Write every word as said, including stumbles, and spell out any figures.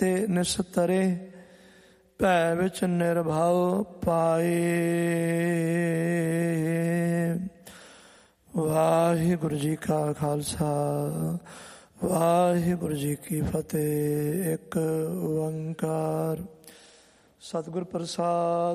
ਤੇ ਨਿਸਤਰੇ ਭੈ ਵਿੱਚ ਨਿਰਭਉ ਪਾਏ। ਵਾਹਿਗੁਰੂ ਜੀ ਕਾ ਖਾਲਸਾ ਵਾਹਿਗੁਰੂ ਜੀ ਕੀ ਫਤਿਹ। ਇੱਕ ਓੰਕਾਰ ਸਤਿਗੁਰ ਪ੍ਰਸਾਦ।